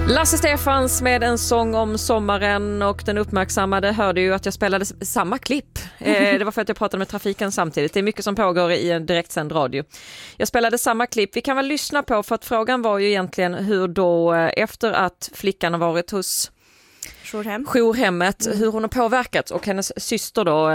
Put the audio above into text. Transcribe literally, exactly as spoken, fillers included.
Lasse Stefans med en sång om sommaren, och den uppmärksammade hörde ju att jag spelade samma klipp. Eh, det var för att jag pratade med trafiken samtidigt. Det är mycket som pågår i en direktsänd radio. Jag spelade samma klipp. Vi kan väl lyssna på, för att frågan var ju egentligen hur då efter att flickan har varit hos Jourhem. jourhemmet, hur hon har påverkats, och hennes syster då